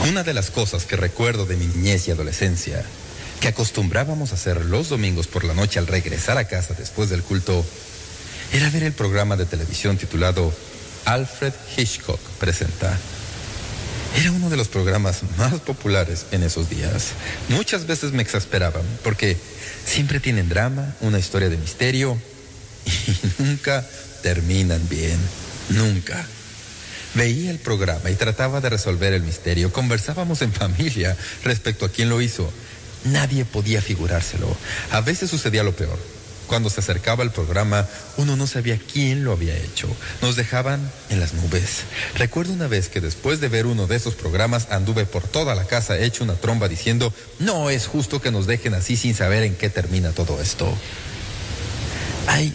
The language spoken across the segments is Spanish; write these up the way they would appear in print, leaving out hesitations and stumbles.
Una de las cosas que recuerdo de mi niñez y adolescencia, que acostumbrábamos a hacer los domingos por la noche al regresar a casa después del culto, era ver el programa de televisión titulado Alfred Hitchcock Presenta. Era uno de los programas más populares en esos días. Muchas veces me exasperaban porque siempre tienen drama, una historia de misterio y nunca terminan bien. Nunca. Veía el programa y trataba de resolver el misterio. Conversábamos en familia respecto a quién lo hizo. Nadie podía figurárselo. A veces sucedía lo peor. Cuando se acercaba el programa, uno no sabía quién lo había hecho. Nos dejaban en las nubes. Recuerdo una vez que después de ver uno de esos programas, anduve por toda la casa hecho una tromba diciendo, no es justo que nos dejen así sin saber en qué termina todo esto. Hay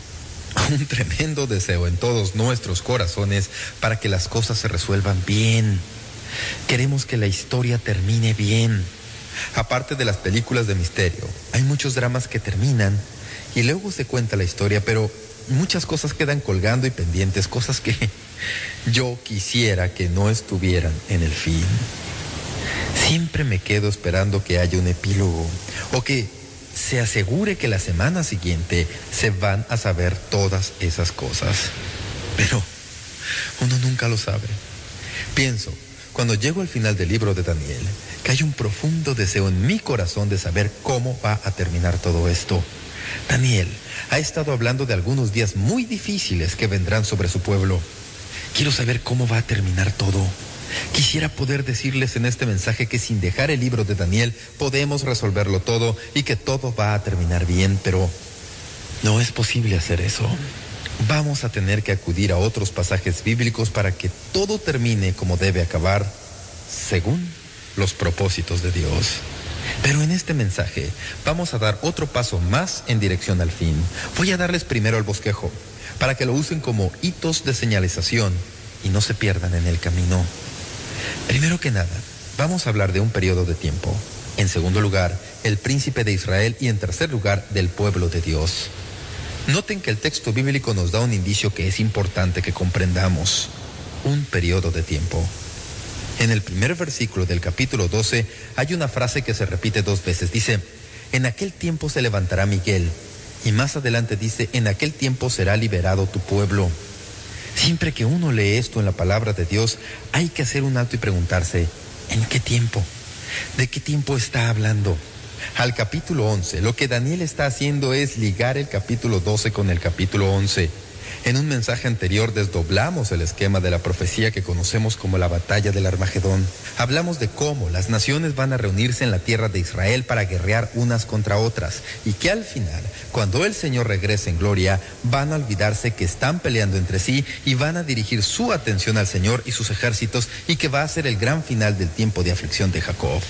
un tremendo deseo en todos nuestros corazones para que las cosas se resuelvan bien. Queremos que la historia termine bien. Aparte de las películas de misterio, hay muchos dramas que terminan y luego se cuenta la historia, pero muchas cosas quedan colgando y pendientes, cosas que yo quisiera que no estuvieran en el fin. Siempre me quedo esperando que haya un epílogo o que se asegure que la semana siguiente se van a saber todas esas cosas. Pero uno nunca lo sabe. Pienso, cuando llego al final del libro de Daniel, que hay un profundo deseo en mi corazón de saber cómo va a terminar todo esto. Daniel ha estado hablando de algunos días muy difíciles que vendrán sobre su pueblo. Quiero saber cómo va a terminar todo. Quisiera poder decirles en este mensaje que sin dejar el libro de Daniel podemos resolverlo todo y que todo va a terminar bien, pero no es posible hacer eso. Vamos a tener que acudir a otros pasajes bíblicos para que todo termine como debe acabar, según los propósitos de Dios. Pero en este mensaje vamos a dar otro paso más en dirección al fin. Voy a darles primero el bosquejo, para que lo usen como hitos de señalización y no se pierdan en el camino. Primero que nada, vamos a hablar de un periodo de tiempo. En segundo lugar, el príncipe de Israel y en tercer lugar, del pueblo de Dios. Noten que el texto bíblico nos da un indicio que es importante que comprendamos. Un periodo de tiempo. En el primer versículo del capítulo 12 hay una frase que se repite 2 veces. Dice, en aquel tiempo se levantará Miguel. Y más adelante dice, en aquel tiempo será liberado tu pueblo. Siempre que uno lee esto en la palabra de Dios, hay que hacer un alto y preguntarse, ¿en qué tiempo? ¿De qué tiempo está hablando? Al capítulo 11, lo que Daniel está haciendo es ligar el capítulo 12 con el capítulo 11. En un mensaje anterior desdoblamos el esquema de la profecía que conocemos como la batalla del Armagedón. Hablamos de cómo las naciones van a reunirse en la tierra de Israel para guerrear unas contra otras y que al final, cuando el Señor regrese en gloria, van a olvidarse que están peleando entre sí y van a dirigir su atención al Señor y sus ejércitos y que va a ser el gran final del tiempo de aflicción de Jacob.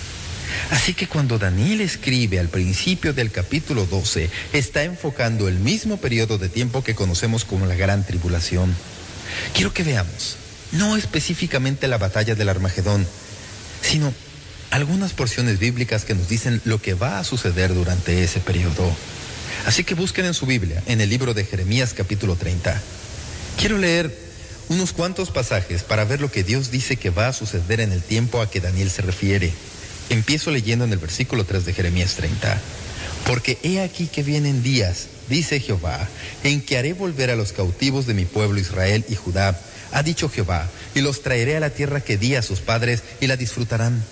Así que cuando Daniel escribe al principio del capítulo 12, está enfocando el mismo periodo de tiempo que conocemos como la Gran Tribulación. Quiero que veamos, no específicamente la batalla del Armagedón, sino algunas porciones bíblicas que nos dicen lo que va a suceder durante ese periodo. Así que busquen en su Biblia, en el libro de Jeremías capítulo 30. Quiero leer unos cuantos pasajes para ver lo que Dios dice que va a suceder en el tiempo a que Daniel se refiere. Empiezo leyendo en el versículo 3 de Jeremías 30. Porque he aquí que vienen días, dice Jehová, en que haré volver a los cautivos de mi pueblo Israel y Judá, ha dicho Jehová, y los traeré a la tierra que di a sus padres y la disfrutarán.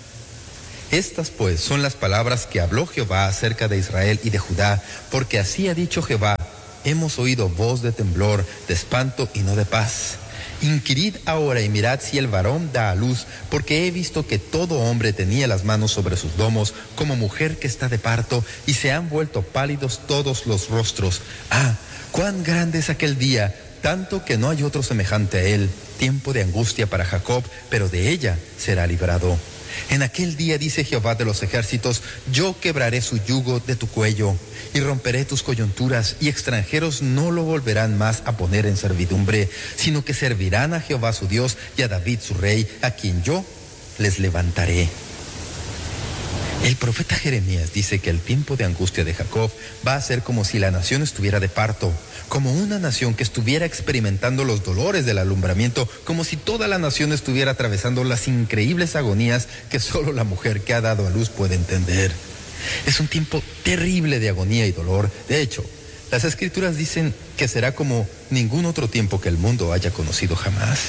Estas pues son las palabras que habló Jehová acerca de Israel y de Judá, porque así ha dicho Jehová, hemos oído voz de temblor, de espanto y no de paz. Inquirid ahora y mirad si el varón da a luz, porque he visto que todo hombre tenía las manos sobre sus lomos, como mujer que está de parto, y se han vuelto pálidos todos los rostros. Ah, cuán grande es aquel día, tanto que no hay otro semejante a él, tiempo de angustia para Jacob, pero de ella será librado. En aquel día, dice Jehová de los ejércitos, yo quebraré su yugo de tu cuello y romperé tus coyunturas, y extranjeros no lo volverán más a poner en servidumbre, sino que servirán a Jehová su Dios y a David su rey, a quien yo les levantaré. El profeta Jeremías dice que el tiempo de angustia de Jacob va a ser como si la nación estuviera de parto, como una nación que estuviera experimentando los dolores del alumbramiento, como si toda la nación estuviera atravesando las increíbles agonías que solo la mujer que ha dado a luz puede entender. Es un tiempo terrible de agonía y dolor. De hecho, las Escrituras dicen que será como ningún otro tiempo que el mundo haya conocido jamás.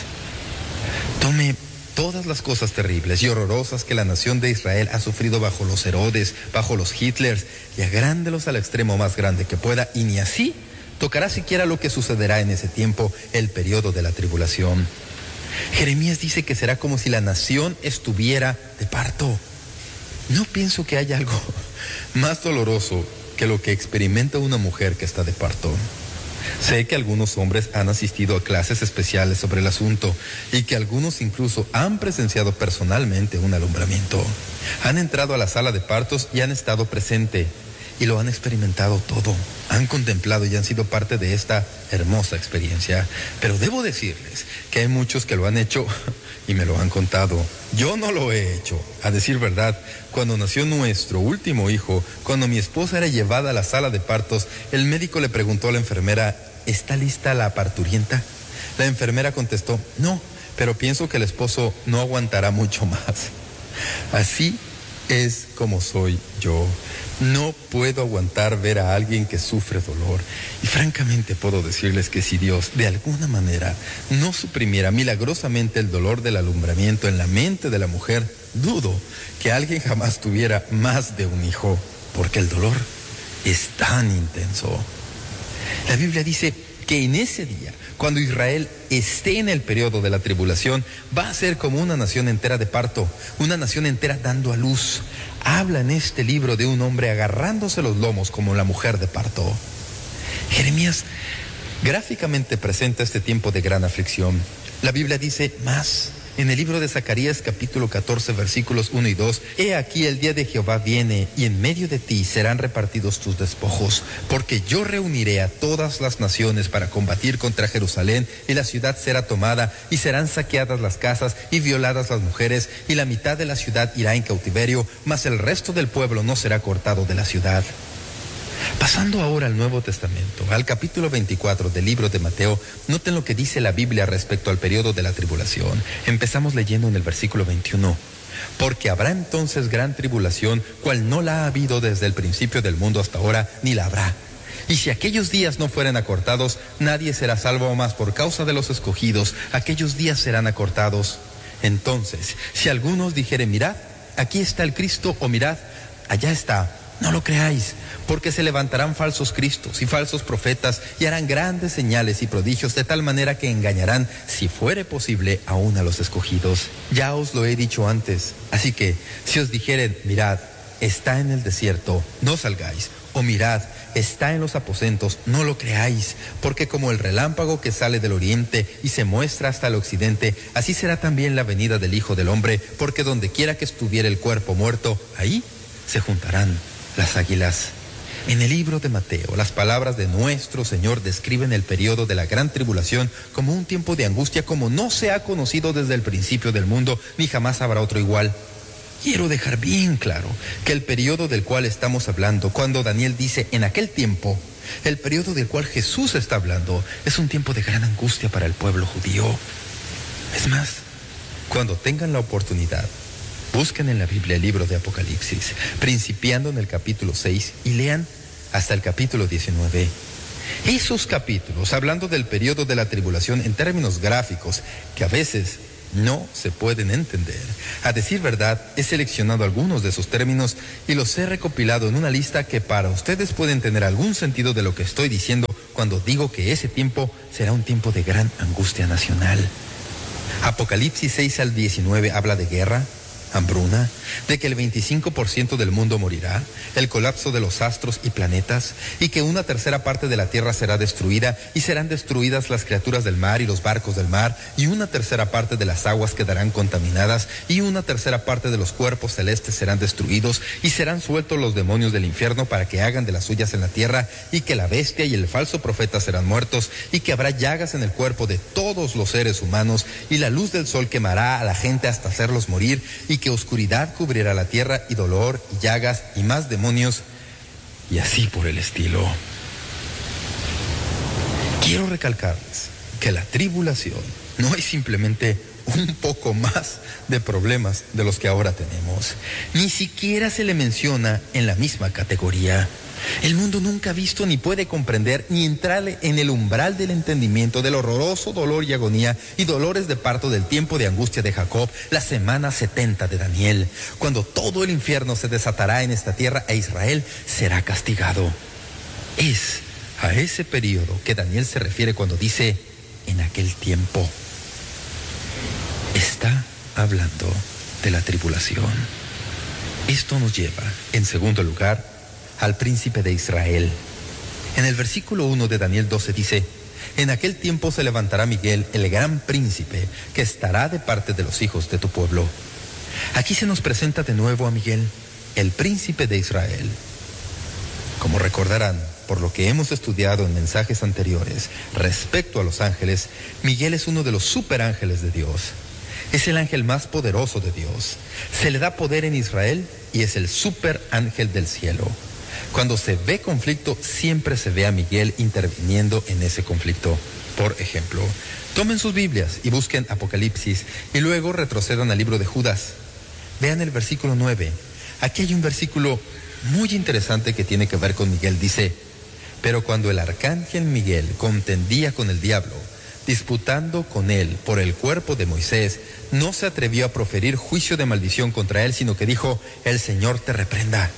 Tome todas las cosas terribles y horrorosas que la nación de Israel ha sufrido bajo los Herodes, bajo los Hitlers, y agrándelos al extremo más grande que pueda, y ni así tocará siquiera lo que sucederá en ese tiempo, el periodo de la tribulación. Jeremías dice que será como si la nación estuviera de parto. No pienso que haya algo más doloroso que lo que experimenta una mujer que está de parto. Sé que algunos hombres han asistido a clases especiales sobre el asunto y que algunos incluso han presenciado personalmente un alumbramiento. Han entrado a la sala de partos y han estado presente y lo han experimentado todo. Han contemplado y han sido parte de esta hermosa experiencia. Pero debo decirles que hay muchos que lo han hecho y me lo han contado. Yo no lo he hecho. A decir verdad, cuando nació nuestro último hijo, cuando mi esposa era llevada a la sala de partos, el médico le preguntó a la enfermera: ¿está lista la parturienta? La enfermera contestó: no, pero pienso que el esposo no aguantará mucho más. Así es como soy yo. No puedo aguantar ver a alguien que sufre dolor. Y francamente puedo decirles que si Dios de alguna manera no suprimiera milagrosamente el dolor del alumbramiento en la mente de la mujer, dudo que alguien jamás tuviera más de un hijo, porque el dolor es tan intenso. La Biblia dice que en ese día, cuando Israel esté en el periodo de la tribulación, va a ser como una nación entera de parto, una nación entera dando a luz. Habla en este libro de un hombre agarrándose los lomos como la mujer de parto. Jeremías gráficamente presenta este tiempo de gran aflicción. La Biblia dice más. En el libro de Zacarías, capítulo 14, versículos 1 y 2, he aquí el día de Jehová viene, y en medio de ti serán repartidos tus despojos, porque yo reuniré a todas las naciones para combatir contra Jerusalén, y la ciudad será tomada, y serán saqueadas las casas, y violadas las mujeres, y la mitad de la ciudad irá en cautiverio, mas el resto del pueblo no será cortado de la ciudad. Pasando ahora al Nuevo Testamento, al capítulo 24 del libro de Mateo, noten lo que dice la Biblia respecto al periodo de la tribulación. Empezamos leyendo en el versículo 21. Porque habrá entonces gran tribulación, cual no la ha habido desde el principio del mundo hasta ahora, ni la habrá. Y si aquellos días no fueren acortados, nadie será salvo, más por causa de los escogidos, aquellos días serán acortados. Entonces, si algunos dijeren: mirad, aquí está el Cristo, o mirad, allá está, no lo creáis, porque se levantarán falsos cristos y falsos profetas y harán grandes señales y prodigios, de tal manera que engañarán, si fuere posible, aún a los escogidos. Ya os lo he dicho antes. Así que, si os dijeren: mirad, está en el desierto, no salgáis, o mirad, está en los aposentos, no lo creáis, porque como el relámpago que sale del oriente y se muestra hasta el occidente, así será también la venida del Hijo del Hombre, porque donde quiera que estuviera el cuerpo muerto, ahí se juntarán las águilas. En el libro de Mateo, las palabras de nuestro Señor describen el periodo de la gran tribulación como un tiempo de angustia como no se ha conocido desde el principio del mundo, ni jamás habrá otro igual. Quiero dejar bien claro que el periodo del cual estamos hablando, cuando Daniel dice en aquel tiempo, el periodo del cual Jesús está hablando, es un tiempo de gran angustia para el pueblo judío. Es más, cuando tengan la oportunidad, busquen en la Biblia el libro de Apocalipsis, principiando en el capítulo 6 y lean hasta el capítulo 19. Esos capítulos, hablando del periodo de la tribulación en términos gráficos, que a veces no se pueden entender. A decir verdad, he seleccionado algunos de esos términos y los he recopilado en una lista que para ustedes pueden tener algún sentido de lo que estoy diciendo cuando digo que ese tiempo será un tiempo de gran angustia nacional. Apocalipsis 6 al 19 habla de guerra, hambruna, de que el 25% del mundo morirá, el colapso de los astros y planetas, y que una tercera parte de la tierra será destruida, y serán destruidas las criaturas del mar y los barcos del mar, y una tercera parte de las aguas quedarán contaminadas, y una tercera parte de los cuerpos celestes serán destruidos, y serán sueltos los demonios del infierno para que hagan de las suyas en la tierra, y que la bestia y el falso profeta serán muertos, y que habrá llagas en el cuerpo de todos los seres humanos, y la luz del sol quemará a la gente hasta hacerlos morir, y que oscuridad cubrirá la tierra y dolor y llagas y más demonios y así por el estilo. Quiero recalcarles que la tribulación no es simplemente un poco más de problemas de los que ahora tenemos. Ni siquiera se le menciona en la misma categoría. El mundo nunca ha visto ni puede comprender ni entrarle en el umbral del entendimiento del horroroso dolor y agonía y dolores de parto del tiempo de angustia de Jacob, la semana 70 de Daniel, cuando todo el infierno se desatará en esta tierra e Israel será castigado. Es a ese periodo que Daniel se refiere cuando dice en aquel tiempo. Está hablando de la tribulación. Esto nos lleva, en segundo lugar, al príncipe de Israel. En el versículo 1 de Daniel 12 dice: en aquel tiempo se levantará Miguel, el gran príncipe, que estará de parte de los hijos de tu pueblo. Aquí se nos presenta de nuevo a Miguel, el príncipe de Israel. Como recordarán, por lo que hemos estudiado en mensajes anteriores respecto a los ángeles, Miguel es uno de los superángeles de Dios. Es el ángel más poderoso de Dios. Se le da poder en Israel y es el superángel del cielo. Cuando se ve conflicto, siempre se ve a Miguel interviniendo en ese conflicto. Por ejemplo, tomen sus Biblias y busquen Apocalipsis y luego retrocedan al libro de Judas. Vean el versículo 9. Aquí hay un versículo muy interesante que tiene que ver con Miguel. Dice: pero cuando el arcángel Miguel contendía con el diablo, disputando con él por el cuerpo de Moisés, no se atrevió a proferir juicio de maldición contra él, sino que dijo: el Señor te reprenda.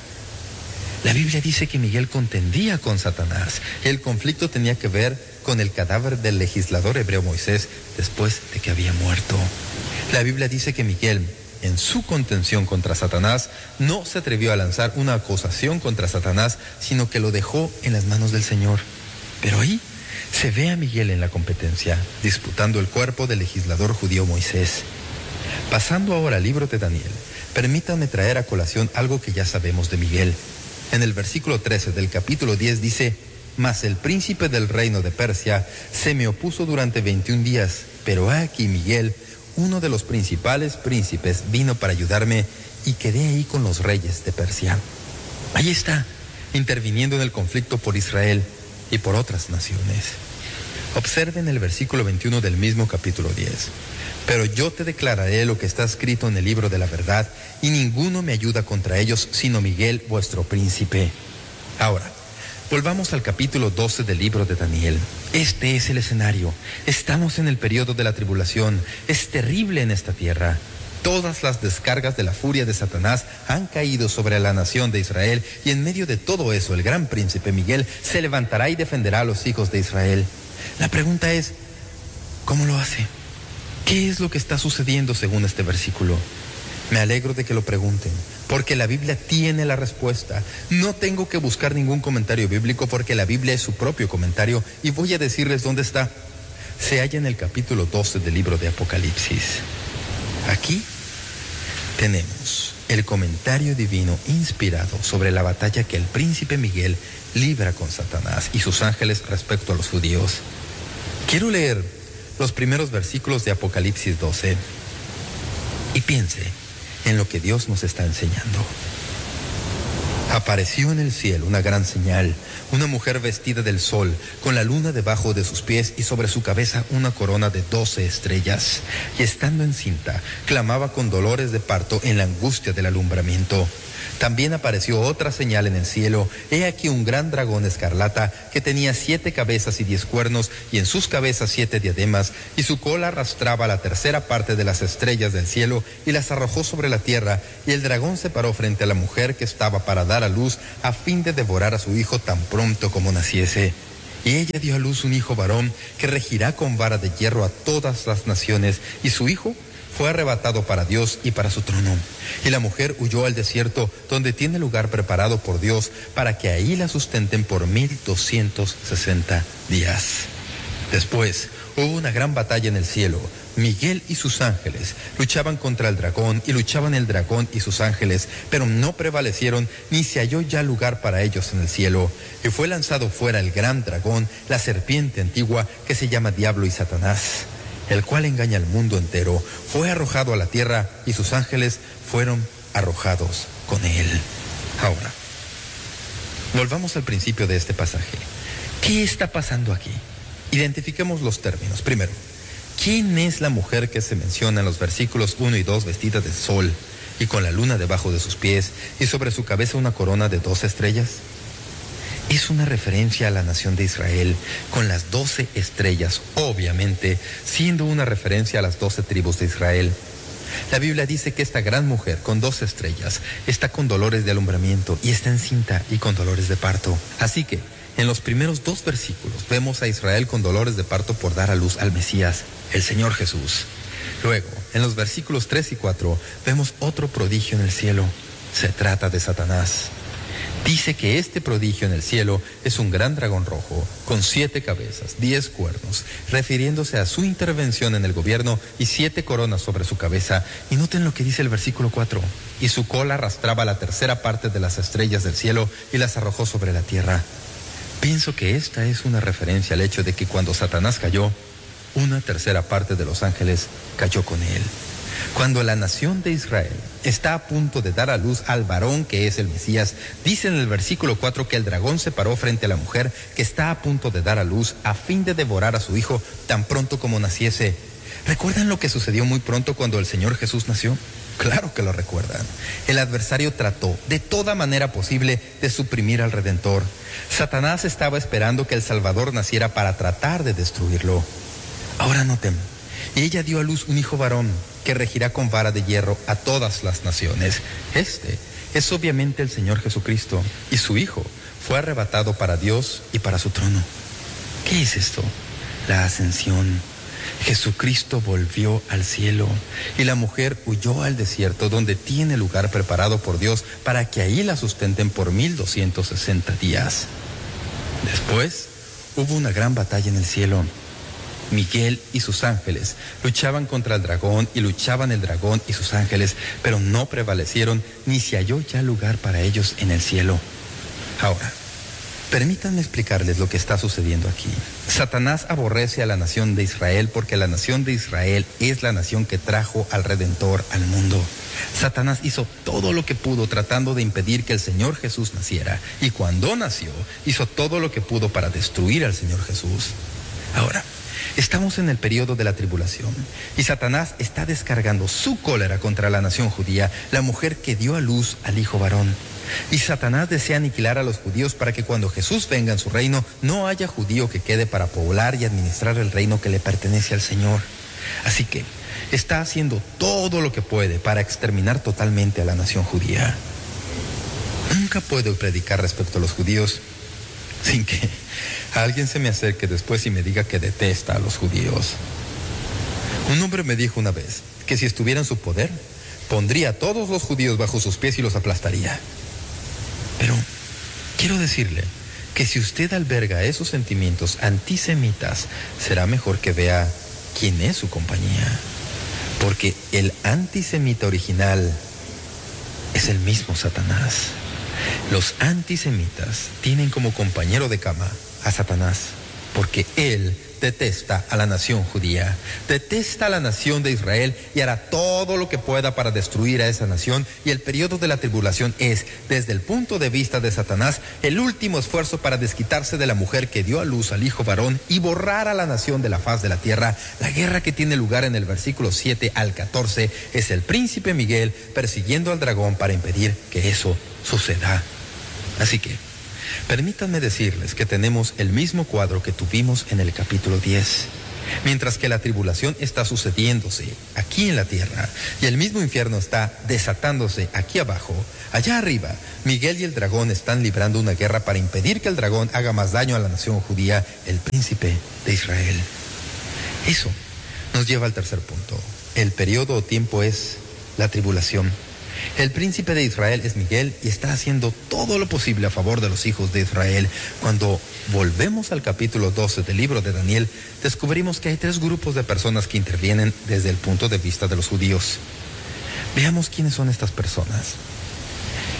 La Biblia dice que Miguel contendía con Satanás. El conflicto tenía que ver con el cadáver del legislador hebreo Moisés después de que había muerto. La Biblia dice que Miguel, en su contención contra Satanás, no se atrevió a lanzar una acusación contra Satanás, sino que lo dejó en las manos del Señor. Pero ahí se ve a Miguel en la competencia, disputando el cuerpo del legislador judío Moisés. Pasando ahora al libro de Daniel, permítanme traer a colación algo que ya sabemos de Miguel. En el versículo 13 del capítulo 10 dice: mas el príncipe del reino de Persia se me opuso durante 21 días, pero he aquí Miguel, uno de los principales príncipes, vino para ayudarme y quedé ahí con los reyes de Persia. Ahí está, interviniendo en el conflicto por Israel y por otras naciones. Observen el versículo 21 del mismo capítulo 10. Pero yo te declararé lo que está escrito en el libro de la verdad, y ninguno me ayuda contra ellos, sino Miguel, vuestro príncipe. Ahora, volvamos al capítulo 12 del libro de Daniel. Este es el escenario. Estamos en el periodo de la tribulación. Es terrible en esta tierra. Todas las descargas de la furia de Satanás han caído sobre la nación de Israel, y en medio de todo eso, el gran príncipe Miguel se levantará y defenderá a los hijos de Israel. La pregunta es, ¿cómo lo hace? ¿Qué es lo que está sucediendo según este versículo? Me alegro de que lo pregunten, porque la Biblia tiene la respuesta. No tengo que buscar ningún comentario bíblico, porque la Biblia es su propio comentario, y voy a decirles dónde está. Se halla en el capítulo 12 del libro de Apocalipsis. Aquí tenemos el comentario divino inspirado sobre la batalla que el príncipe Miguel libra con Satanás y sus ángeles respecto a los judíos. Quiero leer los primeros versículos de Apocalipsis 12 y piense en lo que Dios nos está enseñando. Apareció en el cielo una gran señal, una mujer vestida del sol, con la luna debajo de sus pies y sobre su cabeza una corona de 12 estrellas. Y estando encinta, clamaba con dolores de parto en la angustia del alumbramiento. También apareció otra señal en el cielo. He aquí un gran dragón escarlata que tenía 7 cabezas y 10 cuernos, y en sus cabezas 7 diademas, y su cola arrastraba la tercera parte de las estrellas del cielo y las arrojó sobre la tierra. Y el dragón se paró frente a la mujer que estaba para dar a luz, a fin de devorar a su hijo tan pronto como naciese. Y ella dio a luz un hijo varón que regirá con vara de hierro a todas las naciones, y su hijo fue arrebatado para Dios y para su trono. Y la mujer huyó al desierto, donde tiene lugar preparado por Dios, para que ahí la sustenten por 1260 días. Después hubo una gran batalla en el cielo. Miguel y sus ángeles luchaban contra el dragón, y luchaban el dragón y sus ángeles, pero no prevalecieron, ni se halló ya lugar para ellos en el cielo. Y fue lanzado fuera el gran dragón, la serpiente antigua, que se llama Diablo y Satanás. el cual engaña al mundo entero, fue arrojado a la tierra y sus ángeles fueron arrojados con él. Ahora, volvamos al principio de este pasaje. ¿Qué está pasando aquí? Identifiquemos los términos. Primero, ¿quién es la mujer que se menciona en los versículos 1 y 2 vestida de sol y con la luna debajo de sus pies y sobre su cabeza una corona de 12 estrellas? Es una referencia a la nación de Israel con las 12 estrellas, obviamente siendo una referencia a las 12 tribus de Israel. La Biblia dice que esta gran mujer con 12 estrellas está con dolores de alumbramiento y está encinta y con dolores de parto. Así que en los primeros 2 versículos vemos a Israel con dolores de parto por dar a luz al Mesías, el Señor Jesús. Luego, en los versículos 3 y 4 vemos otro prodigio en el cielo. Se trata de Satanás. Dice que este prodigio en el cielo es un gran dragón rojo, con 7 cabezas, 10 cuernos, refiriéndose a su intervención en el gobierno y 7 coronas sobre su cabeza. Y noten lo que dice el versículo 4. Y su cola arrastraba la tercera parte de las estrellas del cielo y las arrojó sobre la tierra. Pienso que esta es una referencia al hecho de que cuando Satanás cayó, una tercera parte de los ángeles cayó con él. Cuando la nación de Israel está a punto de dar a luz al varón que es el Mesías, dice en el versículo 4 que el dragón se paró frente a la mujer que está a punto de dar a luz a fin de devorar a su hijo tan pronto como naciese. ¿Recuerdan lo que sucedió muy pronto cuando el Señor Jesús nació? Claro que lo recuerdan. El adversario trató de toda manera posible de suprimir al Redentor. Satanás estaba esperando que el Salvador naciera para tratar de destruirlo. Ahora noten, ella dio a luz un hijo varón que regirá con vara de hierro a todas las naciones. Este es obviamente el Señor Jesucristo, y su hijo fue arrebatado para Dios y para su trono. ¿Qué es esto? La ascensión. Jesucristo volvió al cielo y la mujer huyó al desierto donde tiene lugar preparado por Dios para que ahí la sustenten por 1260 días. Después hubo una gran batalla en el cielo. Miguel y sus ángeles luchaban contra el dragón y luchaban el dragón y sus ángeles, pero no prevalecieron ni se halló ya lugar para ellos en el cielo. Ahora, permítanme explicarles lo que está sucediendo aquí. Satanás aborrece a la nación de Israel porque la nación de Israel es la nación que trajo al Redentor al mundo. Satanás hizo todo lo que pudo tratando de impedir que el Señor Jesús naciera, y cuando nació, hizo todo lo que pudo para destruir al Señor Jesús. Ahora, estamos en el periodo de la tribulación y Satanás está descargando su cólera contra la nación judía, la mujer que dio a luz al hijo varón. Y Satanás desea aniquilar a los judíos para que cuando Jesús venga en su reino no haya judío que quede para poblar y administrar el reino que le pertenece al Señor. Así que está haciendo todo lo que puede para exterminar totalmente a la nación judía. Nunca puedo predicar respecto a los judíos sin que alguien se me acerque después y me diga que detesta a los judíos. Un hombre me dijo una vez que si estuviera en su poder, pondría a todos los judíos bajo sus pies y los aplastaría. Pero quiero decirle que si usted alberga esos sentimientos antisemitas, será mejor que vea quién es su compañía. Porque el antisemita original es el mismo Satanás. Los antisemitas tienen como compañero de cama a Satanás, porque él detesta a la nación judía, detesta a la nación de Israel y hará todo lo que pueda para destruir a esa nación. Y el periodo de la tribulación es, desde el punto de vista de Satanás, el último esfuerzo para desquitarse de la mujer que dio a luz al hijo varón y borrar a la nación de la faz de la tierra. La guerra que tiene lugar en el versículo 7 al 14 es el príncipe Miguel persiguiendo al dragón para impedir que eso suceda. Así que permítanme decirles que tenemos el mismo cuadro que tuvimos en el capítulo 10. Mientras que la tribulación está sucediéndose aquí en la tierra y el mismo infierno está desatándose aquí abajo, allá arriba, Miguel y el dragón están librando una guerra para impedir que el dragón haga más daño a la nación judía, el príncipe de Israel. Eso nos lleva al tercer punto. El periodo o tiempo es la tribulación. El príncipe de Israel es Miguel y está haciendo todo lo posible a favor de los hijos de Israel. Cuando volvemos al capítulo 12 del libro de Daniel, descubrimos que hay 3 grupos de personas que intervienen desde el punto de vista de los judíos. Veamos quiénes son estas personas.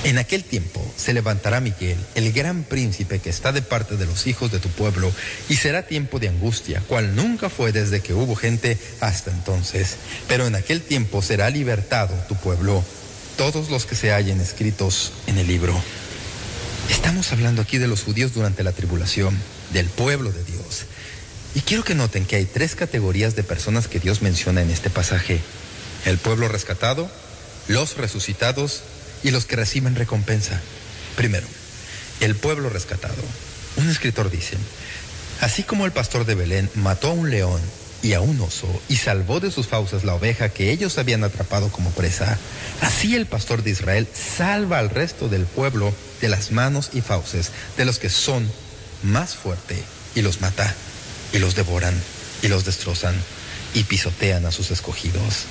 En aquel tiempo se levantará Miguel, el gran príncipe que está de parte de los hijos de tu pueblo, y será tiempo de angustia, cual nunca fue desde que hubo gente hasta entonces. Pero en aquel tiempo será libertado tu pueblo, todos los que se hallen escritos en el libro. Estamos hablando aquí de los judíos durante la tribulación, del pueblo de Dios. Y quiero que noten que hay 3 categorías de personas que Dios menciona en este pasaje: el pueblo rescatado, los resucitados y los que reciben recompensa. Primero, el pueblo rescatado. Un escritor dice: así como el pastor de Belén mató a un león y a un oso y salvó de sus fauces la oveja que ellos habían atrapado como presa, así el pastor de Israel salva al resto del pueblo de las manos y fauces de los que son más fuertes, y los mata, y los devoran, y los destrozan, y pisotean a sus escogidos.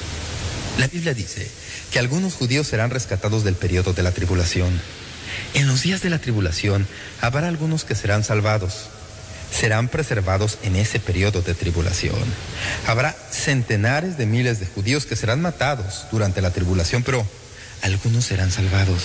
La Biblia dice que algunos judíos serán rescatados del periodo de la tribulación. En los días de la tribulación habrá algunos que serán salvados, serán preservados en ese periodo de tribulación. Habrá centenares de miles de judíos que serán matados durante la tribulación, pero algunos serán salvados.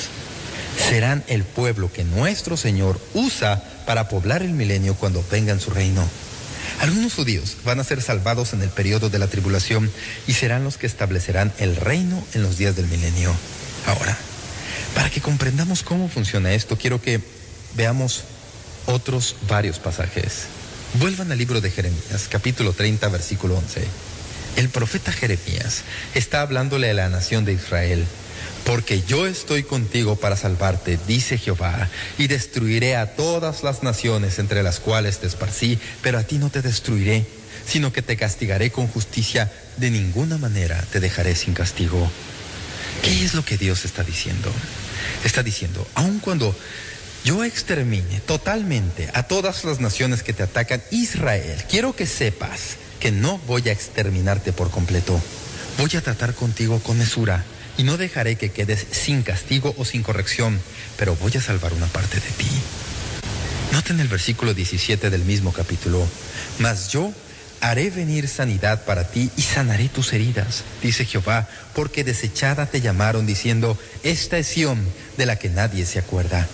Serán el pueblo que nuestro Señor usa para poblar el milenio cuando venga en su reino. Algunos judíos van a ser salvados en el periodo de la tribulación y serán los que establecerán el reino en los días del milenio. Ahora, para que comprendamos cómo funciona esto, quiero que veamos otros varios pasajes. Vuelvan al libro de Jeremías, capítulo 30, versículo 11. El profeta Jeremías está hablándole a la nación de Israel. Porque yo estoy contigo para salvarte, dice Jehová, y destruiré a todas las naciones entre las cuales te esparcí, pero a ti no te destruiré, sino que te castigaré con justicia, de ninguna manera te dejaré sin castigo. ¿Qué es lo que Dios está diciendo? Está diciendo, aun cuando yo extermine totalmente a todas las naciones que te atacan, Israel, quiero que sepas que no voy a exterminarte por completo. Voy a tratar contigo con mesura. Y no dejaré que quedes sin castigo o sin corrección, pero voy a salvar una parte de ti. Noten el versículo 17 del mismo capítulo. Mas yo haré venir sanidad para ti y sanaré tus heridas, dice Jehová, porque desechada te llamaron diciendo, esta es Sión de la que nadie se acuerda.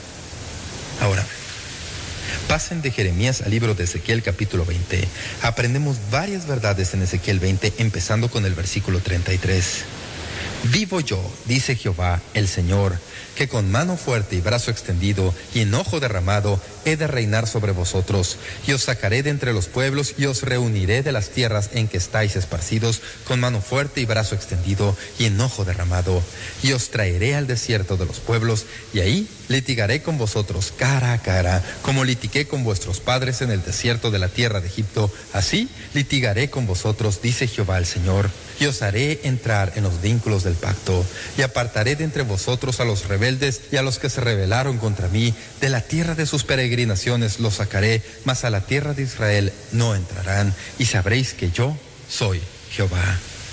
Ahora, pasen de Jeremías al libro de Ezequiel capítulo 20. Aprendemos varias verdades en Ezequiel 20, empezando con el versículo 33. Vivo yo, dice Jehová el Señor, que con mano fuerte y brazo extendido y enojo derramado he de reinar sobre vosotros, y os sacaré de entre los pueblos y os reuniré de las tierras en que estáis esparcidos, con mano fuerte y brazo extendido y enojo derramado, y os traeré al desierto de los pueblos, y ahí litigaré con vosotros cara a cara, como litigué con vuestros padres en el desierto de la tierra de Egipto, así litigaré con vosotros, dice Jehová el Señor. Y os haré entrar en los vínculos del pacto, y apartaré de entre vosotros a los rebeldes y a los que se rebelaron contra mí, de la tierra de sus peregrinaciones los sacaré, mas a la tierra de Israel no entrarán, y sabréis que yo soy Jehová.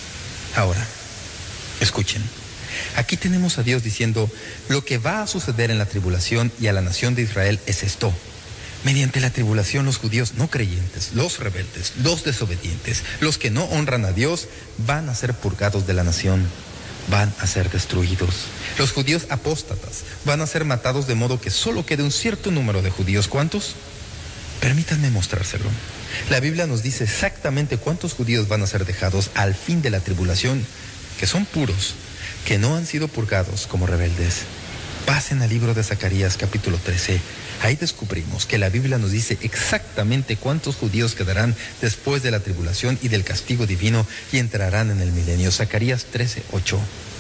Ahora, escuchen, aquí tenemos a Dios diciendo, lo que va a suceder en la tribulación y a la nación de Israel es esto. Mediante la tribulación los judíos no creyentes, los rebeldes, los desobedientes, los que no honran a Dios, van a ser purgados de la nación, van a ser destruidos. Los judíos apóstatas van a ser matados de modo que solo quede un cierto número de judíos. ¿Cuántos? Permítanme mostrárselo. La Biblia nos dice exactamente cuántos judíos van a ser dejados al fin de la tribulación, que son puros, que no han sido purgados como rebeldes. Pasen al libro de Zacarías capítulo 13. Ahí descubrimos que la Biblia nos dice exactamente cuántos judíos quedarán después de la tribulación y del castigo divino y entrarán en el milenio. Zacarías 13:8.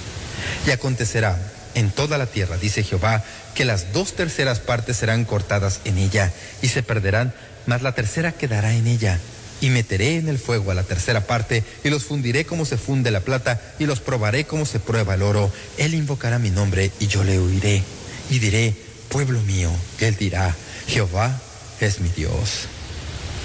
Y acontecerá en toda la tierra, dice Jehová, que las 2/3 partes serán cortadas en ella y se perderán, mas la tercera quedará en ella. Y meteré en el fuego a la 1/3 parte, y los fundiré como se funde la plata, y los probaré como se prueba el oro. Él invocará mi nombre, y yo le oiré. Y diré, pueblo mío. Él dirá, Jehová es mi Dios.